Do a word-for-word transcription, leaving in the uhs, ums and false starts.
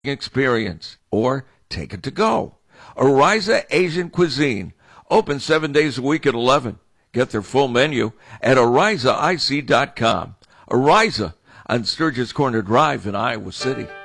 experience, or take it to go. Ariza Asian Cuisine, open seven days a week at eleven. Get their full menu at ariza I C dot com. Ariza on Sturgis Corner Drive in Iowa City.